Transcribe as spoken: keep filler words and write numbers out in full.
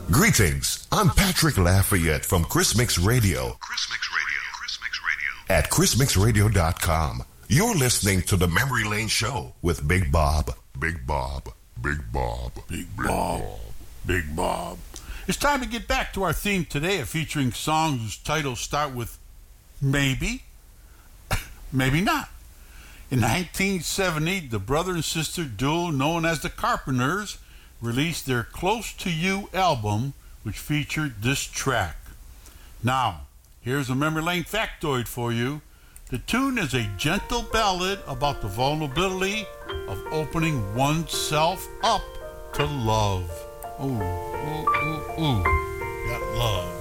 Greetings, I'm Patrick Lafayette from Chris Mix Radio. Chris Mix Radio. Chris Mix Radio. At chris mix radio dot com. You're listening to the Memory Lane Show with Big Bob. Big Bob. Big Bob. Big Bob. Big Bob. It's time to get back to our theme today of featuring songs whose titles start with maybe, maybe not. In nineteen seventy, the brother and sister duo known as the Carpenters released their Close to You album, which featured this track. Now, here's a Memory Lane factoid for you. The tune is a gentle ballad about the vulnerability of opening oneself up to love. Ooh, ooh, ooh, ooh. Got love.